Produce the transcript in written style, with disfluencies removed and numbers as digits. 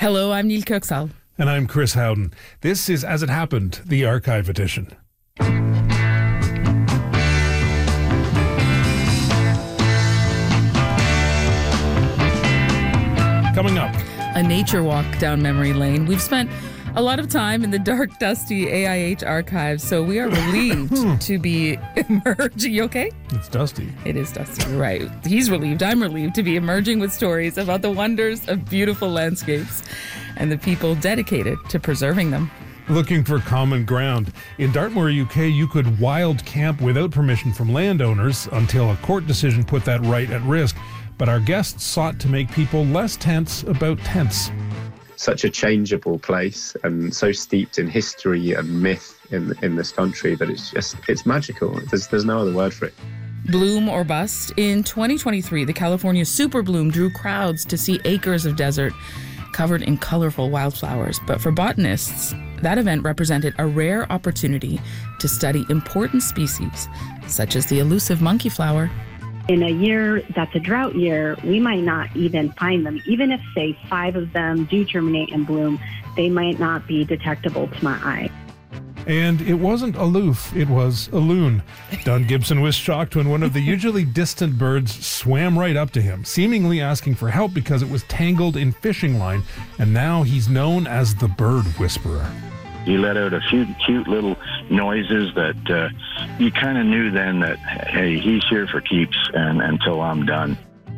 Hello, I'm Neil Kirksall. And I'm Chris Howden. This is As It Happened, the Archive Edition. Coming up, a nature walk down memory lane. We've spent a lot of time in the dark, dusty AIH archives, so we are relieved to be emerging. You okay? It's dusty. It is dusty, you're right. He's relieved, I'm relieved to be emerging with stories about the wonders of beautiful landscapes and the people dedicated to preserving them. Looking for common ground. In Dartmoor, UK, you could wild camp without permission from landowners until a court decision put that right at risk. But our guests sought to make people less tense about tents. Such a changeable place and so steeped in history and myth in this country that it's magical. There's no other word for it. Bloom or bust. In 2023, the California Super Bloom drew crowds to see acres of desert covered in colorful wildflowers. But for botanists, that event represented a rare opportunity to study important species, such as the elusive monkey flower. In a year that's a drought year, we might not even find them. Even if, say, 5 of them do germinate and bloom, they might not be detectable to my eye. And it wasn't aloof, it was a loon. Don Gibson was shocked when one of the usually distant birds swam right up to him, seemingly asking for help because it was tangled in fishing line, and now he's known as the bird whisperer. He let out a few cute little noises that you kind of knew then that, hey, he's here for keeps and until I'm done.